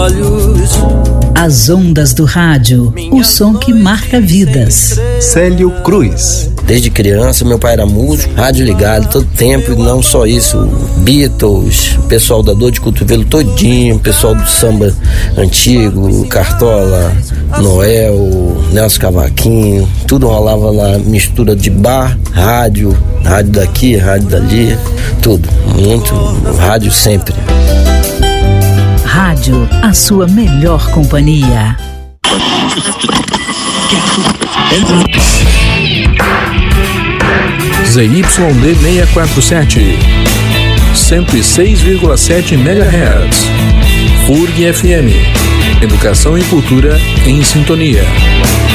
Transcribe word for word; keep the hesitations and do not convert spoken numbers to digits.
As ondas do rádio, o som que marca vidas. Célio Cruz. Desde criança, meu pai era músico, rádio ligado todo tempo, e não só isso, Beatles, pessoal da Dor de Cotovelo todinho, pessoal do samba antigo, Cartola, Noel, Nelson Cavaquinho, tudo rolava lá, mistura de bar, rádio, rádio daqui, rádio dali, tudo, muito, rádio sempre. Rádio, a sua melhor companhia. Z Y D seiscentos e quarenta e sete, cento e seis vírgula sete megahertz. F U R G F M. Educação e cultura em sintonia.